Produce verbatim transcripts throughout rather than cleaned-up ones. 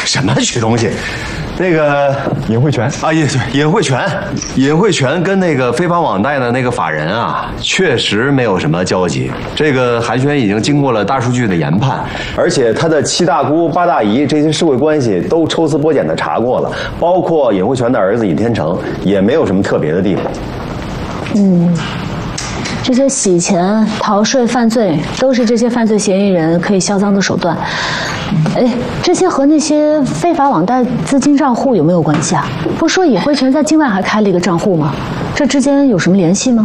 什么取东西？那个尹慧泉啊，尹尹慧泉，尹慧泉跟那个非法网贷的那个法人啊，确实没有什么交集。这个韩轩已经经过了大数据的研判，而且他的七大姑八大姨这些社会关系都抽丝剥茧的查过了，包括尹慧泉的儿子尹天成，也没有什么特别的地方。 嗯。这些洗钱、逃税、犯罪，都是这些犯罪嫌疑人可以销赃的手段。哎，这些和那些非法网贷资金账户有没有关系啊？不是说尹慧泉在境外还开了一个账户吗？这之间有什么联系吗？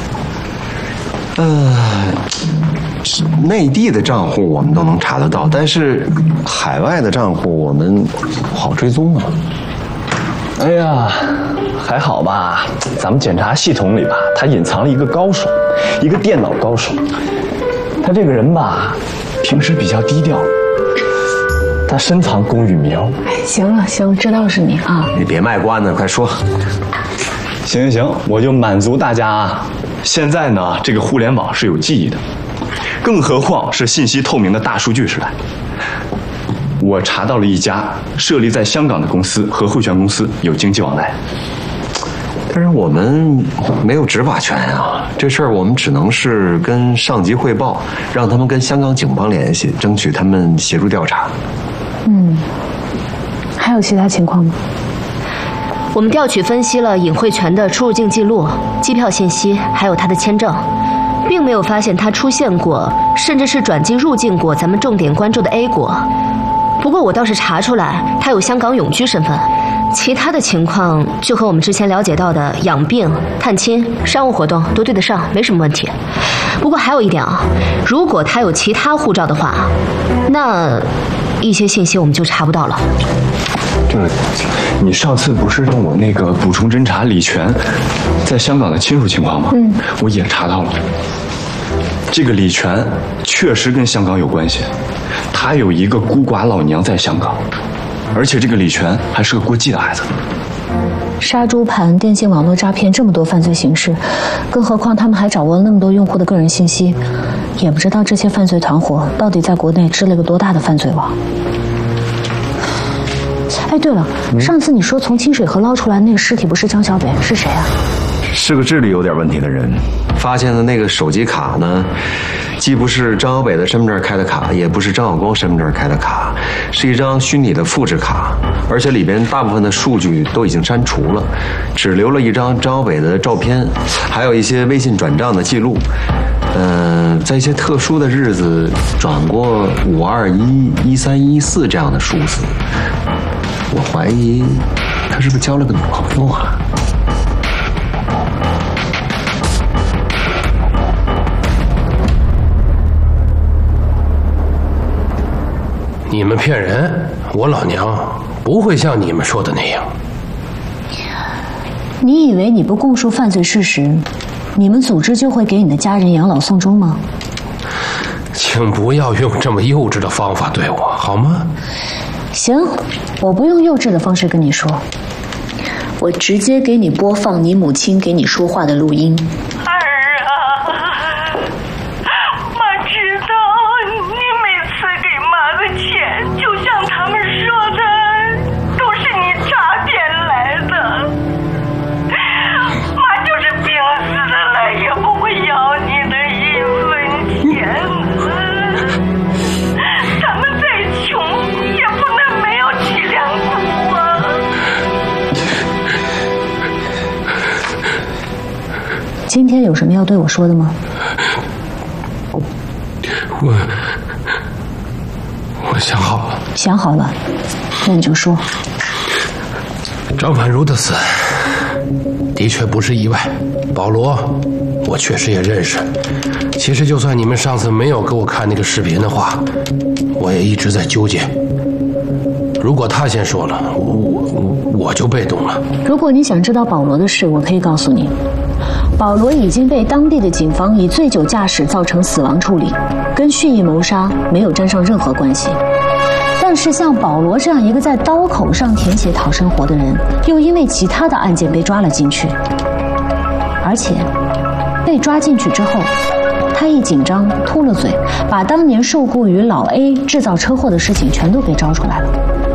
呃，内地的账户我们都能查得到，但是海外的账户我们不好追踪啊。 哎呀，还好吧，咱们检查系统里吧，他隐藏了一个高手，一个电脑高手。他这个人吧，平时比较低调，他深藏功与名。 哎，行了行了，知道是你啊。 你别卖关子，快说。 行行行，我就满足大家啊。现在呢，这个互联网是有记忆的，更何况是信息透明的大数据时代。我查到了一家设立在香港的公司和慧泉公司有经济往来， 但是我们没有执法权啊，这事儿我们只能是跟上级汇报，让他们跟香港警方联系，争取他们协助调查。 嗯，还有其他情况吗？ 我们调取分析了尹慧泉的出入境记录、机票信息，还有他的签证，并没有发现他出现过，甚至是转机入境过咱们重点关注的 A 国。不过我倒是查出来他有香港永居身份，其他的情况就和我们之前了解到的养病、探亲、商务活动都对得上，没什么问题。不过还有一点啊，如果他有其他护照的话，那一些信息我们就查不到了。 这，你上次不是让我那个补充侦查李全在香港的亲属情况吗？嗯，我也查到了。这个李全确实跟香港有关系，他有一个孤寡老娘在香港，而且这个李全还是个过继的孩子。 杀猪盘、电信网络诈骗这么多犯罪形式，更何况他们还掌握了那么多用户的个人信息，也不知道这些犯罪团伙到底在国内织了个多大的犯罪网。哎，对了，嗯、上次你说从清水河捞出来那个尸体不是张小北，是谁啊？ 是个智力有点问题的人。发现的那个手机卡呢，既不是张小北的身份证开的卡，也不是张晓光身份证开的卡，是一张虚拟的复制卡，而且里边大部分的数据都已经删除了，只留了一张张小北的照片，还有一些微信转账的记录。嗯、呃，在一些特殊的日子转过五二一、一三一四这样的数字，我怀疑他是不是交了个女朋友啊？ 你们骗人，我老娘不会像你们说的那样。 你以为你不供述犯罪事实，你们组织就会给你的家人养老送终吗？ 请不要用这么幼稚的方法对我，好吗？ 行，我不用幼稚的方式跟你说，我直接给你播放你母亲给你说话的录音。今天有什么要对我说的吗？ 我我想好了。 想好了，那你就说。 张婉如的死的确不是意外，保罗我确实也认识。其实就算你们上次没有给我看那个视频的话，我也一直在纠结。如果他先说了，我我我就被动了。 如果你想知道保罗的事，我可以告诉你，保罗已经被当地的警方以醉酒驾驶造成死亡处理，跟蓄意谋杀没有沾上任何关系。但是像保罗这样一个在刀口上填写讨生活的人，又因为其他的案件被抓了进去，而且被抓进去之后，他一紧张秃了嘴，把当年受雇于老 A 制造车祸的事情全都给招出来了。